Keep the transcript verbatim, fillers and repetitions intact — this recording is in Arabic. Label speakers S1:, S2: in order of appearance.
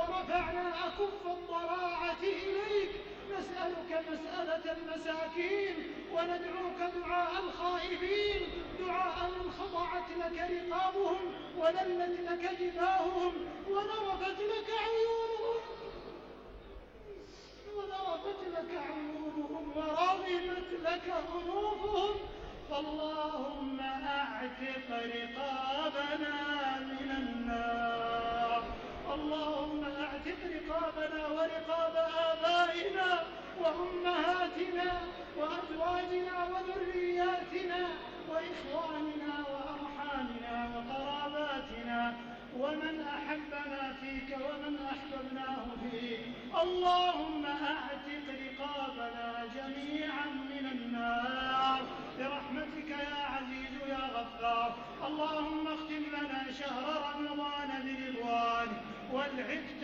S1: ورفعنا أكف الضراعة إليك، نسألك مسألة المساكين وندعوك دعاء الخائفين، دعاء من خضعت لك رقابهم وذلت لك جباههم وذرفت لك عيونهم وذرفت لك عيونهم ورغمت لك أنوفهم. فاللهم أعتق رقابنا من النار، اللهم أعتق رقابنا ورقاب آبائنا وأمهاتنا وأزواجنا وذرياتنا وإخواننا وأرحامنا وقراباتنا ومن أحبنا فيك ومن أحببناه فيك. اللهم أعتق رقابنا جميعا من النار برحمتك يا عزيز يا غفار. اللهم اختم لنا شهر رمضان